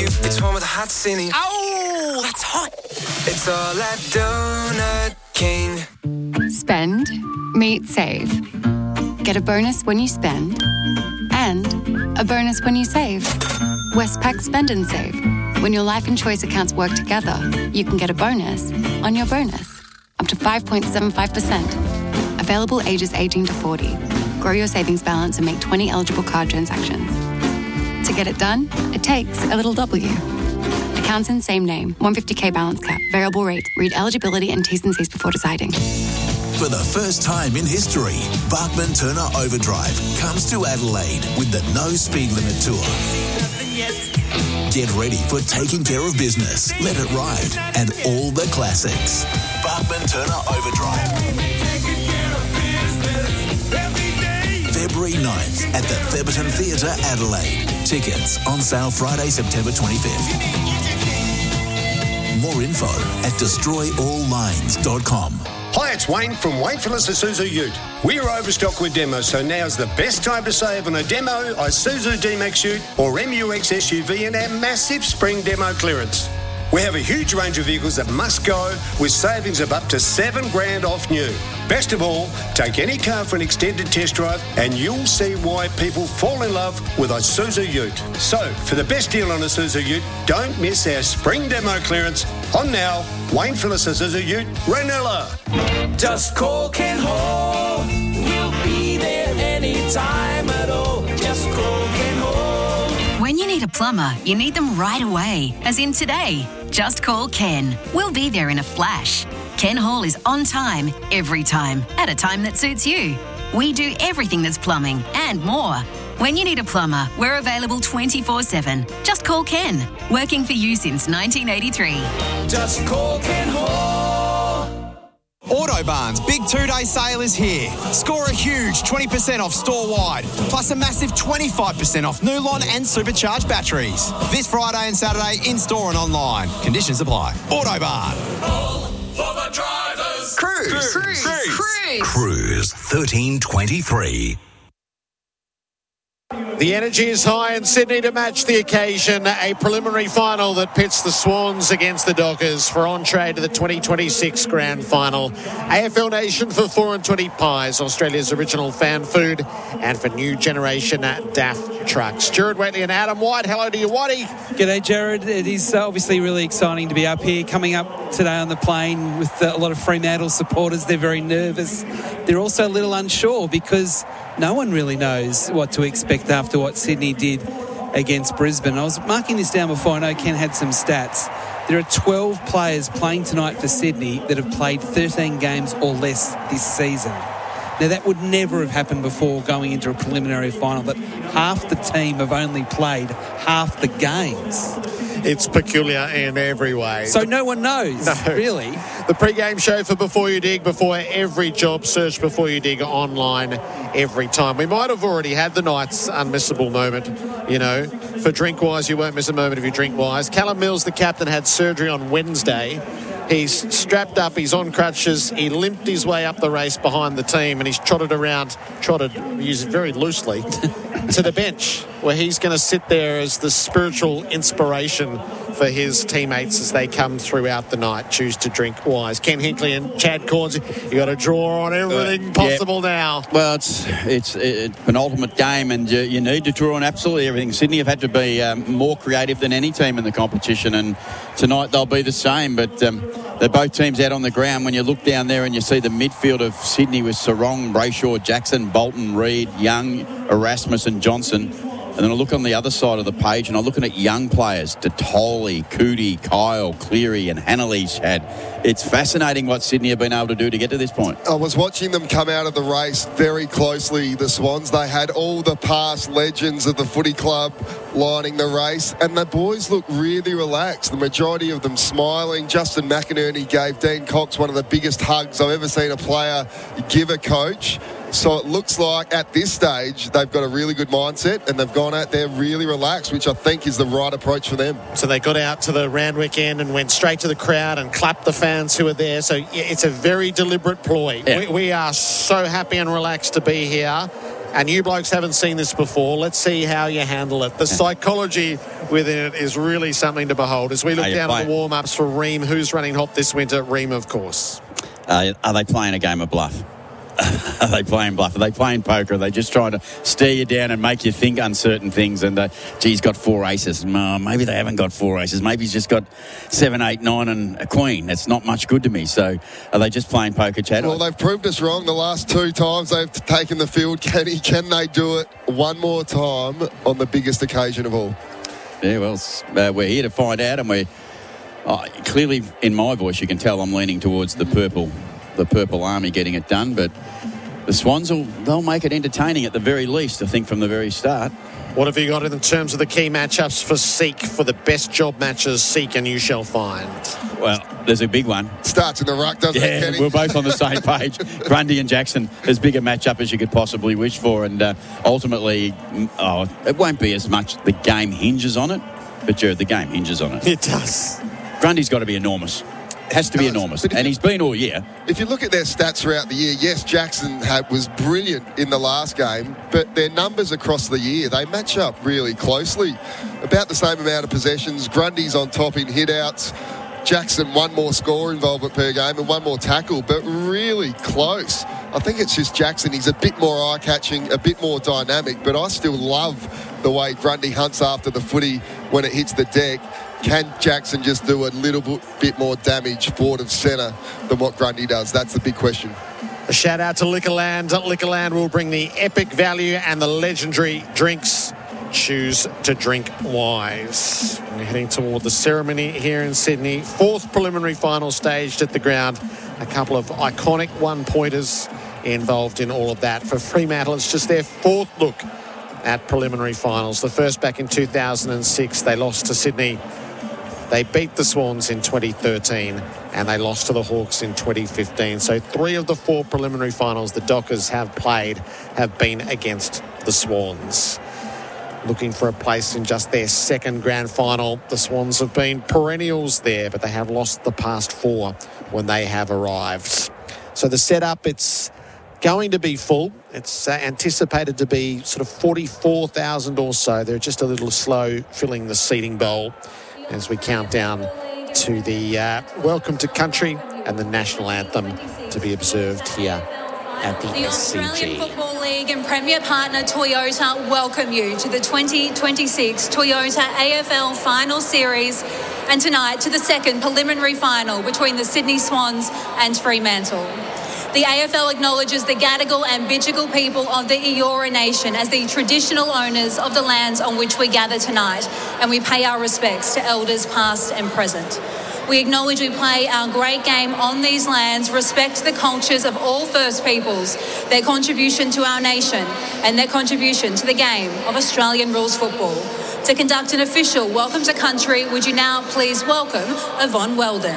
you. It's one with a hot ceiling. Oh, that's hot. It's all at Donut King. Spend, meet, save. Get a bonus when you spend and a bonus when you save. Westpac Spend and Save. When your life and choice accounts work together, you can get a bonus on your bonus. Up to 5.75%. Available ages 18 to 40. Grow your savings balance and make 20 eligible card transactions. To get it done, it takes a little W. Accounts in same name. 150k balance cap. Variable rate. Read eligibility and T's and C's before deciding. For the first time in history, Bachman Turner Overdrive comes to Adelaide with the No Speed Limit Tour. Get ready for taking care of business, let it ride, and all the classics. Bachman Turner Overdrive. February 9th at the Theberton Theatre, Adelaide. Tickets on sale Friday, September 25th. More info at destroyalllines.com. Hi, it's Wayne from Wayne Phillips Isuzu Ute. We're overstocked with demos, so now's the best time to save on a demo Isuzu D-Max Ute or MUX SUV in our massive spring demo clearance. We have a huge range of vehicles that must go with savings of up to $7,000 off new. Best of all, take any car for an extended test drive and you'll see why people fall in love with Isuzu Ute. So, for the best deal on Isuzu Ute, don't miss our spring demo clearance on now. Wayne Phillips Isuzu Ute, Ranella. Just call Ken Hall. We'll be there anytime at all. Just call Ken Hall. When you need a plumber, you need them right away, as in today. Just call Ken. We'll be there in a flash. Ken Hall is on time, every time, at a time that suits you. We do everything that's plumbing and more. When you need a plumber, we're available 24/7. Just call Ken. Working for you since 1983. Just call Ken Hall. Autobarn's big 2-day sale is here. Score a huge 20% off store-wide, plus a massive 25% off Nulon and supercharged batteries. This Friday and Saturday, in-store and online. Conditions apply. Autobarn. All for the drivers. Cruise 1323. The energy is high in Sydney to match the occasion. A preliminary final that pits the Swans against the Dockers for entree to the 2026 Grand Final. AFL Nation for 4 and 20 pies, Australia's original fan food, and for new generation DAF trucks. Jared Waitley and Adam White. Hello to you, Whitey. G'day, Jared. It is obviously really exciting to be up here, coming up today on the plane with a lot of Fremantle supporters. They're very nervous. They're also a little unsure because no one really knows what to expect after what Sydney did against Brisbane. I was marking this down before. I know Ken had some stats. There are 12 players playing tonight for Sydney that have played 13 games or less this season. Now, that would never have happened before going into a preliminary final, that half the team have only played half the games. It's peculiar in every way. So no one knows, really. The pre-game show for Before You Dig, before every job, search Before You Dig online every time. We might have already had the night's unmissable moment, you know. For drink-wise, you won't miss a moment if you drink-wise. Callum Mills, the captain, had surgery on Wednesday. He's strapped up, he's on crutches, he limped his way up the race behind the team and he's trotted, use it very loosely, to the bench where he's going to sit there as the spiritual inspiration for his teammates as they come throughout the night, choose to drink wise. Ken Hinkley and Chad Corns, you got to draw on everything possible now. Well, it's an ultimate game and you need to draw on absolutely everything. Sydney have had to be more creative than any team in the competition, and tonight they'll be the same, but they're both teams out on the ground. When you look down there and you see the midfield of Sydney with Sarong, Brayshaw, Jackson, Bolton, Reid, Young, Erasmus and Johnson. And then I look on the other side of the page and I'm looking at young players, Detoli, Cootie, Kyle, Cleary and Hanley, Chad. It's fascinating what Sydney have been able to do to get to this point. I was watching them come out of the race very closely, the Swans. They had all the past legends of the footy club lining the race, and the boys look really relaxed. The majority of them smiling. Justin McInerney gave Dean Cox one of the biggest hugs I've ever seen a player give a coach. So it looks like at this stage they've got a really good mindset and they've gone out there really relaxed, which I think is the right approach for them. So they got out to the Randwick end and went straight to the crowd and clapped the fans who were there. So it's a very deliberate ploy. Yeah. We are so happy and relaxed to be here. And you blokes haven't seen this before. Let's see how you handle it. The psychology within it is really something to behold. As we look down at the warm-ups for Ream, who's running hot this winter? Ream, of course. Are they playing a game of bluff? Are they playing bluff? Are they playing poker? Are they just trying to stare you down and make you think uncertain things? And, he's got 4 aces. Maybe they haven't got 4 aces. Maybe he's just got 7, 8, 9 and a queen. That's not much good to me. So are they just playing poker, Chad? Well, they've proved us wrong the last 2 times they've taken the field. Can they do it one more time on the biggest occasion of all? Yeah, well, we're here to find out, and we're clearly, in my voice, you can tell I'm leaning towards the purple army getting it done, but the Swans they'll make it entertaining at the very least, I think, from the very start. What have you got in terms of the key matchups for Seek, for the best job matches? Seek and you shall find. Well, there's a big one. Starts in the ruck, doesn't it, Kenny? We're both on the same page. Grundy and Jackson, as big a matchup as you could possibly wish for, and ultimately, it won't be as much the game hinges on it, but Jared, the game hinges on it. It does. Grundy's got to be enormous. Has to be enormous, and he's been all year. If you look at their stats throughout the year, yes, Jackson was brilliant in the last game, but their numbers across the year, they match up really closely. About the same amount of possessions. Grundy's on top in hit-outs. Jackson, 1 more score involvement per game and 1 more tackle, but really close. I think it's just Jackson. He's a bit more eye-catching, a bit more dynamic, but I still love the way Grundy hunts after the footy when it hits the deck. Can Jackson just do a little bit more damage forward of centre than what Grundy does? That's the big question. A shout out to Liquorland. Liquorland will bring the epic value and the legendary drinks. Choose to drink wise. We're heading toward the ceremony here in Sydney. 4th preliminary final staged at the ground. A couple of iconic one-pointers involved in all of that. For Fremantle, it's just their 4th look at preliminary finals. The first back in 2006. They lost to Sydney. They beat the Swans in 2013 and they lost to the Hawks in 2015. So 3 of the 4 preliminary finals the Dockers have played have been against the Swans. Looking for a place in just their 2nd grand final. The Swans have been perennials there, but they have lost the past 4 when they have arrived. So the setup, it's going to be full. It's anticipated to be sort of 44,000 or so. They're just a little slow filling the seating bowl as we count down to the Welcome to Country and the national anthem to be observed here at the SCG. Australian Football League and Premier Partner Toyota welcome you to the 2026 Toyota AFL Final Series and tonight to the 2nd preliminary final between the Sydney Swans and Fremantle. The AFL acknowledges the Gadigal and Bidjigal people of the Eora Nation as the traditional owners of the lands on which we gather tonight, and we pay our respects to elders past and present. We acknowledge we play our great game on these lands, respect the cultures of all First Peoples, their contribution to our nation, and their contribution to the game of Australian rules football. To conduct an official Welcome to Country, would you now please welcome Yvonne Weldon.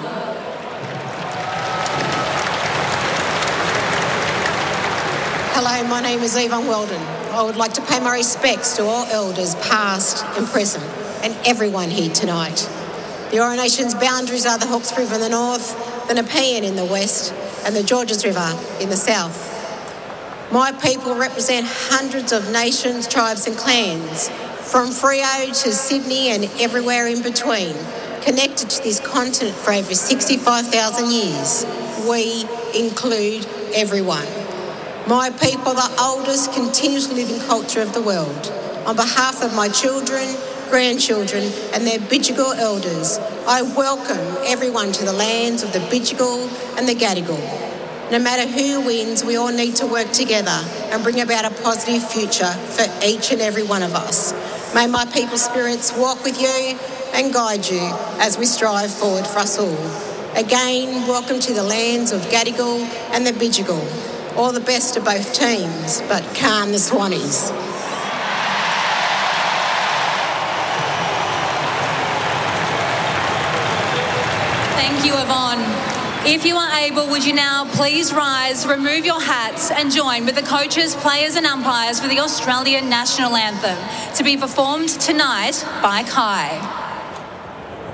Hello, my name is Yvonne Weldon. I would like to pay my respects to all elders past and present and everyone here tonight. The Eora Nation's boundaries are the Hawkes River in the north, the Nepean in the west and the Georges River in the south. My people represent hundreds of nations, tribes and clans, from Freo to Sydney and everywhere in between, connected to this continent for over 65,000 years. We include everyone. My people are the oldest continuous living culture of the world. On behalf of my children, grandchildren and their Bidjigal elders, I welcome everyone to the lands of the Bidjigal and the Gadigal. No matter who wins, we all need to work together and bring about a positive future for each and every one of us. May my people's spirits walk with you and guide you as we strive forward for us all. Again, welcome to the lands of Gadigal and the Bidjigal. All the best to both teams, but calm the Swannies. Thank you, Yvonne. If you are able, would you now please rise, remove your hats and join with the coaches, players and umpires for the Australian National Anthem to be performed tonight by Kai.